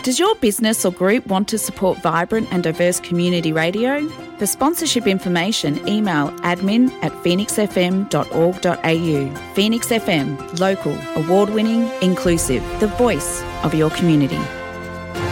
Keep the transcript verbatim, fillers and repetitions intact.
Does your business or group want to support vibrant and diverse community radio? For sponsorship information, email admin at phoenix f m dot org dot a u. Phoenix F M, local, award-winning, inclusive, the voice of your community.